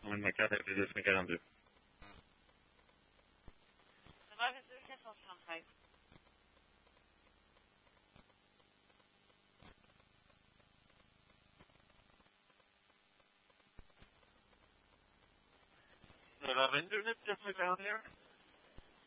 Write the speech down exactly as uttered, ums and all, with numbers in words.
une moquette avec les deux cent quarante-deux. Ça va, vingt-deux, quatre cent soixante-treize. Ça va, vingt-deux, neuf cent quarante et un.